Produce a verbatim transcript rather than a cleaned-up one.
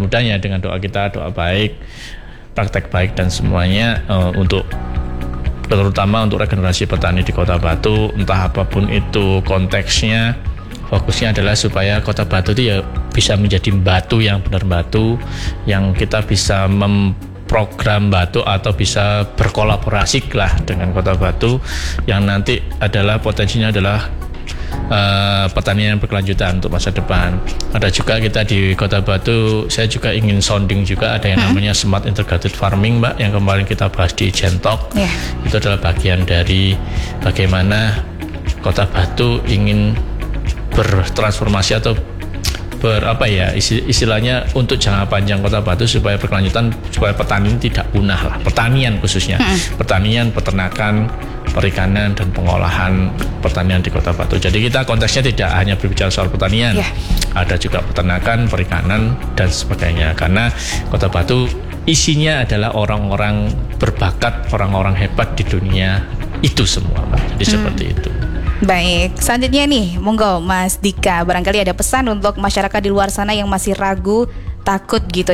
mudah-mudahan ya dengan doa kita, doa baik, praktek baik dan semuanya uh, untuk terutama untuk regenerasi petani di Kota Batu, entah apapun itu konteksnya, fokusnya adalah supaya Kota Batu itu ya bisa menjadi batu yang benar batu, yang kita bisa memprogram batu atau bisa berkolaborasi lah dengan Kota Batu, yang nanti adalah potensinya adalah Uh, pertanian berkelanjutan untuk masa depan. Ada juga kita di Kota Batu, saya juga ingin sounding juga ada yang hmm. namanya Smart Integrated Farming, Mbak, yang kemarin kita bahas di Gentalk. Yeah. Itu adalah bagian dari bagaimana Kota Batu ingin bertransformasi atau ber apa ya istilahnya untuk jangka panjang Kota Batu supaya berkelanjutan, supaya petani tidak punah lah, pertanian khususnya, hmm. pertanian, peternakan, perikanan dan pengolahan pertanian di Kota Batu. Jadi kita konteksnya tidak hanya berbicara soal pertanian, yeah. ada juga peternakan, perikanan dan sebagainya. Karena Kota Batu isinya adalah orang-orang berbakat, orang-orang hebat di dunia itu semua, Mbak. Jadi hmm. seperti itu. Baik, selanjutnya nih, monggo Mas Dika, barangkali ada pesan untuk masyarakat di luar sana yang masih ragu, takut gitu